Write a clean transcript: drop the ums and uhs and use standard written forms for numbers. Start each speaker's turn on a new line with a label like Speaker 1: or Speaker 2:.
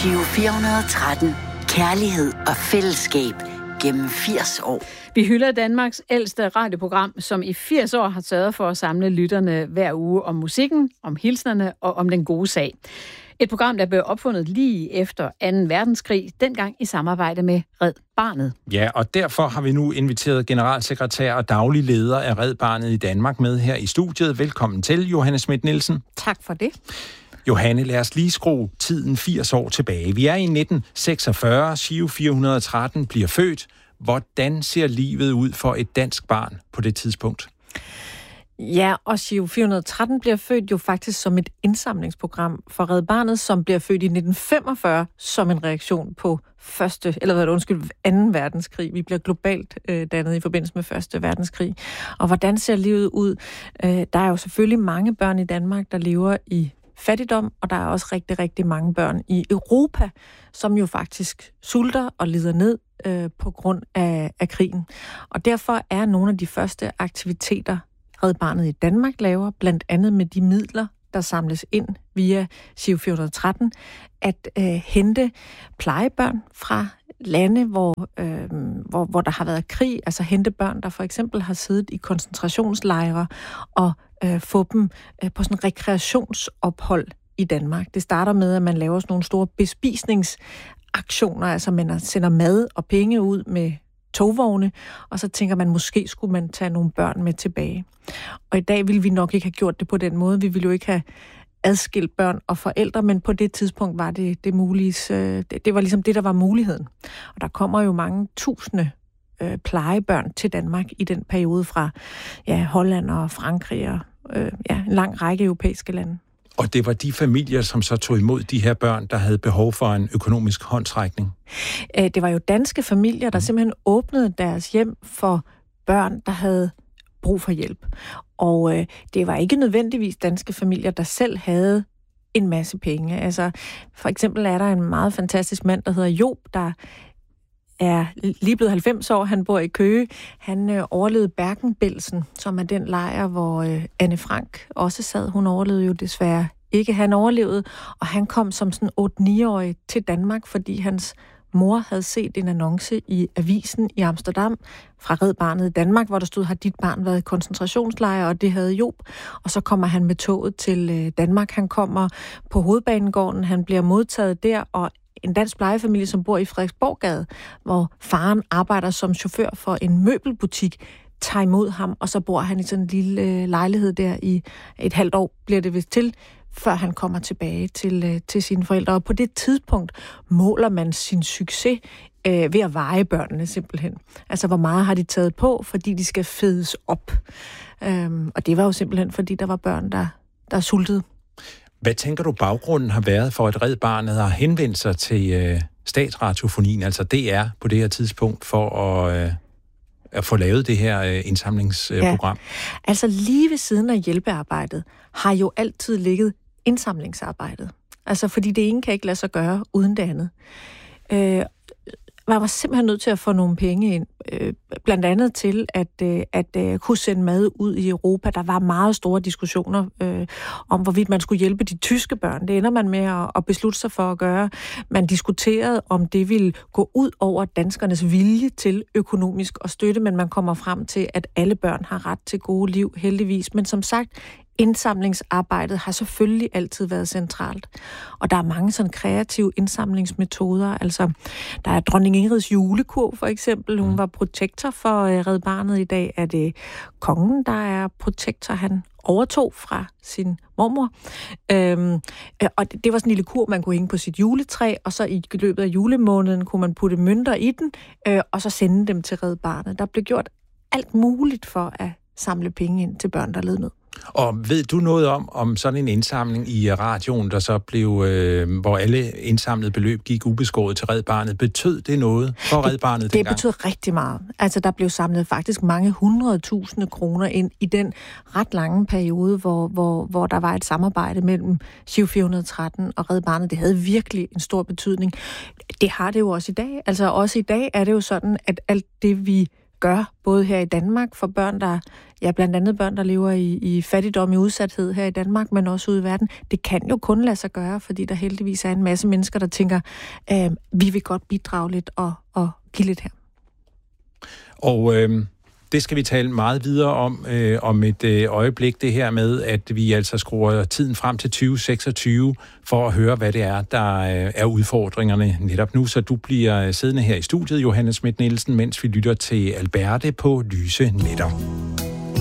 Speaker 1: Giro 413. Kærlighed og fællesskab gennem 80 år.
Speaker 2: Vi hylder Danmarks ældste radioprogram, som i 80 år har sørget for at samle lytterne hver uge om musikken, om hilsnerne og om den gode sag. Et program, der blev opfundet lige efter 2. verdenskrig, dengang i samarbejde med Red Barnet.
Speaker 3: Ja, og derfor har vi nu inviteret generalsekretær og daglig leder af Red Barnet i Danmark med her i studiet. Velkommen til, Johanne Schmidt-Nielsen.
Speaker 2: Tak for det.
Speaker 3: Johanne, lad os lige skrue tiden 80 år tilbage. Vi er i 1946, Giro 413 bliver født. Hvordan ser livet ud for et dansk barn på det tidspunkt?
Speaker 4: Ja, og Giro 413 bliver født jo faktisk som et indsamlingsprogram for Red Barnet, som bliver født i 1945 som en reaktion på 2. verdenskrig. Vi bliver globalt dannet i forbindelse med 1. verdenskrig. Og hvordan ser livet ud? Der er jo selvfølgelig mange børn i Danmark, der lever i fattigdom, og der er også rigtig, rigtig mange børn i Europa, som jo faktisk sulter og lider ned på grund af krigen. Og derfor er nogle af de første aktiviteter, Red Barnet i Danmark laver, blandt andet med de midler, der samles ind via Giro 413, at hente plejebørn fra lande, hvor der har været krig, altså hente børn, der for eksempel har siddet i koncentrationslejre, og få dem på sådan en rekreationsophold i Danmark. Det starter med, at man laver sådan nogle store bespisningsaktioner, altså man sender mad og penge ud med togvogne, og så tænker man, måske skulle man tage nogle børn med tilbage. Og i dag ville vi nok ikke have gjort det på den måde. Vi ville jo ikke have adskilt børn og forældre, men på det tidspunkt var det mulige. Det var ligesom det, der var muligheden. Og der kommer jo mange tusinde plejebørn til Danmark i den periode fra Holland og Frankrig og en lang række europæiske lande.
Speaker 3: Og det var de familier, som så tog imod de her børn, der havde behov for en økonomisk håndsrækning?
Speaker 4: Det var jo danske familier, der simpelthen åbnede deres hjem for børn, der havde brug for hjælp. Og det var ikke nødvendigvis danske familier, der selv havde en masse penge. Altså, for eksempel er der en meget fantastisk mand, der hedder Job, der er lige blevet 90 år. Han bor i Køge. Han overlevede Bergen-Belsen, som er den lejr, hvor Anne Frank også sad. Hun overlevede jo desværre ikke. Han overlevede, og han kom som sådan 8-9-årig til Danmark, fordi hans mor havde set en annonce i avisen i Amsterdam fra Red Barnet i Danmark, hvor der stod, har dit barn været i koncentrationslejr, og det havde Job. Og så kommer han med toget til Danmark. Han kommer på Hovedbanegården, han bliver modtaget der, og en dansk plejefamilie, som bor i Frederiksborggade, hvor faren arbejder som chauffør for en møbelbutik, tager imod ham, og så bor han i sådan en lille lejlighed der i et halvt år, bliver det vist til, før han kommer tilbage til sine forældre. Og på det tidspunkt måler man sin succes ved at veje børnene simpelthen. Altså, hvor meget har de taget på, fordi de skal fedes op. Og det var jo simpelthen, fordi der var børn, der sultede.
Speaker 3: Hvad tænker du, baggrunden har været for, at Red Barnet har henvendt sig til statsradiofonien, altså DR, på det her tidspunkt, for at få lavet det her indsamlingsprogram?
Speaker 4: Ja, altså lige ved siden af hjælpearbejdet har jo altid ligget indsamlingsarbejdet. Altså, fordi det ene kan ikke lade sig gøre uden det andet. Man var simpelthen nødt til at få nogle penge ind, blandt andet til at kunne sende mad ud i Europa. Der var meget store diskussioner om, hvorvidt man skulle hjælpe de tyske børn. Det ender man med at beslutte sig for at gøre. Man diskuterede, om det ville gå ud over danskernes vilje til økonomisk at støtte, men man kommer frem til, at alle børn har ret til gode liv, heldigvis. Men som sagt, indsamlingsarbejdet har selvfølgelig altid været centralt. Og der er mange sådan kreative indsamlingsmetoder. Altså, der er dronning Ingrids julekurv, for eksempel. Hun var protektor for Red Barnet. I dag er det kongen, der er protektor. Han overtog fra sin mormor. Og det var sådan en lille kurv, man kunne hænge på sit juletræ, og så i løbet af julemåneden kunne man putte mønter i den, og så sende dem til Red Barnet. Der blev gjort alt muligt for at samle penge ind til børn, der led nød.
Speaker 3: Og ved du noget om sådan en indsamling i radioen, der så blev, hvor alle indsamlede beløb gik ubeskåret til Red Barnet? Betød det noget for Red Barnet dengang?
Speaker 4: Det betød rigtig meget. Altså, der blev samlet faktisk mange 100.000 kroner ind i den ret lange periode, hvor der var et samarbejde mellem Giro 413 og Red Barnet. Det havde virkelig en stor betydning. Det har det jo også i dag. Altså, også i dag er det jo sådan, at alt det, vi gør, både her i Danmark for børn, blandt andet børn, der lever i fattigdom, i udsathed her i Danmark, men også ude i verden. Det kan jo kun lade sig gøre, fordi der heldigvis er en masse mennesker, der tænker, vi vil godt bidrage lidt og give lidt her.
Speaker 3: Og det skal vi tale meget videre om et øjeblik, det her med, at vi altså skruer tiden frem til 2026 for at høre, hvad det er, der er udfordringerne netop nu. Så du bliver siddende her i studiet, Johanne Schmidt Nielsen, mens vi lytter til Alberte på Lyse Netter.